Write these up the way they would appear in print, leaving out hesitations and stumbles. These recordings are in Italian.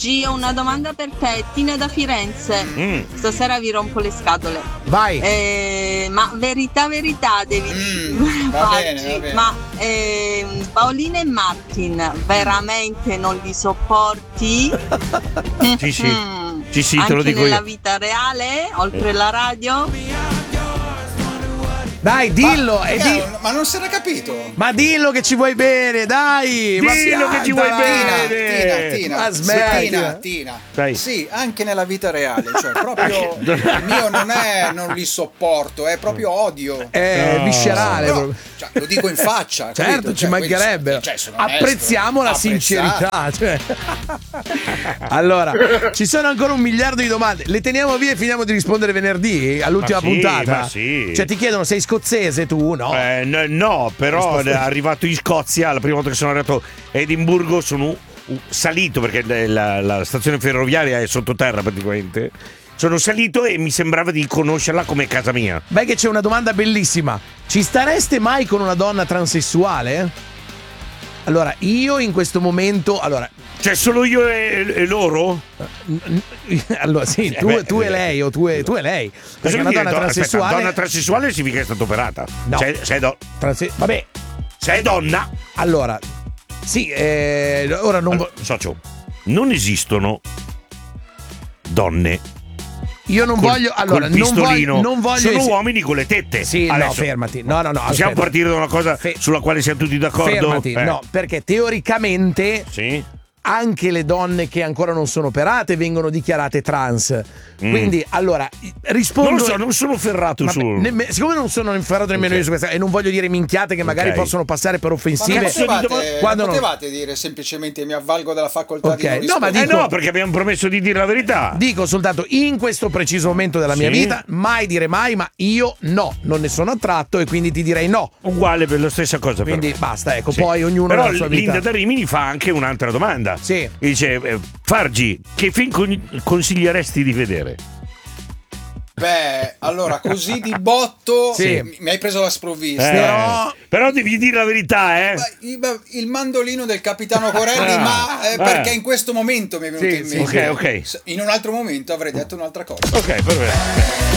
Gigi, ho una domanda per te. Tina da Firenze. Stasera vi rompo le scatole. Vai. Ma verità devi va farci. bene. Ma Paolina e Martin veramente non li sopporti? Sì, anche te lo dico nella io. vita reale, oltre la radio? Dai, dillo. Ma non si era capito. Ma dillo che ci vuoi bene, dai. Dillo che ci vuoi bene. Tina. Ma smettila. Tina. Dai. Sì, anche nella vita reale. Cioè, proprio il mio non è non li sopporto, è proprio odio. È viscerale. Però, proprio. cioè, lo dico in faccia. Certo, capito? ci mancherebbe. Sono onesto. Apprezziamo la sincerità. Cioè. Allora, ci sono ancora 1 miliardo di domande. Le teniamo via e finiamo di rispondere venerdì all'ultima puntata. Ma sì. Cioè, ti chiedono, sei scozzese tu? No. No, però arrivato in Scozia, la prima volta che sono arrivato a Edimburgo sono salito, perché la stazione ferroviaria è sottoterra praticamente. Sono salito e mi sembrava di conoscerla come casa mia. Beh, che c'è una domanda bellissima. Ci stareste mai con una donna transessuale? Allora, io in questo momento... Cioè solo io e loro? Allora sì, tu e lei o tu e lei. Perché una donna transessuale... Aspetta, donna transessuale significa che è stata operata. No. Vabbè. Sei donna. Allora, sì, ora non... Socio, non esistono donne. Io non voglio... Allora, non voglio... Sono uomini con le tette. Sì, adesso, no, fermati. No, possiamo aspetta. partire da una cosa sulla quale siamo tutti d'accordo? Fermati, no, perché teoricamente... Sì. Anche le donne che ancora non sono operate vengono dichiarate trans. Quindi, allora, rispondo... Non lo so, non sono ferrato su... Siccome non sono ferrato nemmeno io su questa, e non voglio dire minchiate che magari possono passare per offensive. Potevate dire semplicemente mi avvalgo della facoltà di non rispondere. No, perché abbiamo promesso di dire la verità. Dico soltanto, in questo preciso momento della mia vita, mai dire mai, ma io no, non ne sono attratto e quindi ti direi no. Uguale per la stessa cosa. Quindi basta, ecco, poi ognuno ha la sua vita. Linda da Rimini fa anche un'altra domanda. Sì. Dice, Fargi, che film consiglieresti di vedere? Beh, allora, così di botto mi hai preso la sprovvista. Però devi dire la verità, Il mandolino del capitano Corelli, perché in questo momento mi è venuto in mente. Ok. In un altro momento avrei detto un'altra cosa. Ok, perfetto.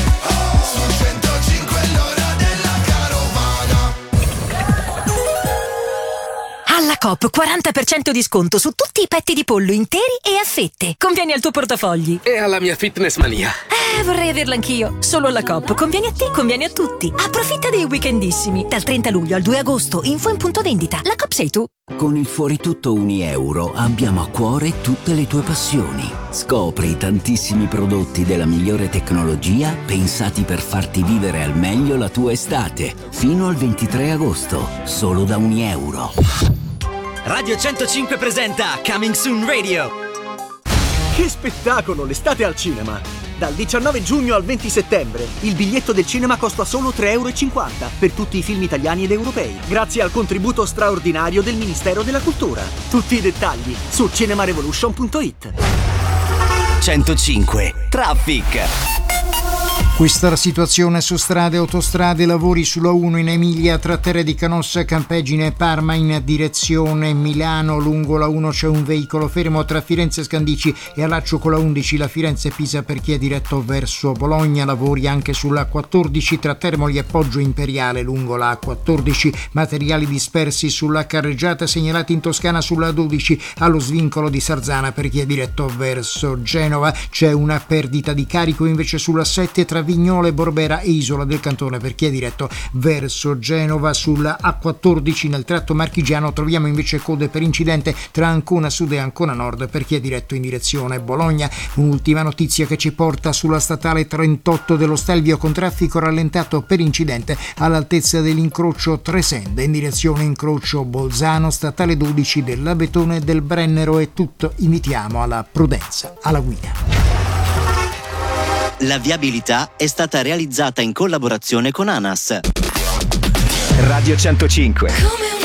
Alla Coop 40% di sconto su tutti i petti di pollo interi e a fette. Conviene al tuo portafogli. E alla mia fitness mania. Vorrei averla anch'io. Solo alla Coop. Conviene a te, conviene a tutti. Approfitta dei weekendissimi. Dal 30 luglio al 2 agosto. Info in punto vendita. La Coop sei tu. Con il Fuori Tutto Unieuro abbiamo a cuore tutte le tue passioni. Scopri i tantissimi prodotti della migliore tecnologia pensati per farti vivere al meglio la tua estate. Fino al 23 agosto. Solo da €1. Radio 105 presenta Coming Soon Radio. Che spettacolo, l'estate al cinema! Dal 19 giugno al 20 settembre il biglietto del cinema costa solo €3,50 per tutti i film italiani ed europei, grazie al contributo straordinario del Ministero della Cultura. Tutti i dettagli su cinemarevolution.it. 105 Traffic. Questa è la situazione su strade e autostrade, lavori sulla 1 in Emilia tra Terre di Canossa, Campeggine e Parma in direzione Milano. Lungo la 1 c'è un veicolo fermo tra Firenze e Scandicci e allaccio con la 11 la Firenze-Pisa per chi è diretto verso Bologna. Lavori anche sulla 14 tra Termoli e Poggio Imperiale lungo la 14. Materiali dispersi sulla carreggiata segnalati in Toscana sulla 12 allo svincolo di Sarzana per chi è diretto verso Genova. C'è una perdita di carico invece sulla 7 tra Vignola e Borbera e Isola del Cantone per chi è diretto verso Genova. Sulla A14 nel tratto marchigiano troviamo invece code per incidente tra Ancona Sud e Ancona Nord per chi è diretto in direzione Bologna. Un'ultima notizia che ci porta sulla statale 38 dello Stelvio con traffico rallentato per incidente all'altezza dell'incrocio Tresende in direzione incrocio Bolzano. Statale 12 dell'Abetone del Brennero è tutto, invitiamo alla prudenza alla guida. La viabilità è stata realizzata in collaborazione con ANAS. Radio 105.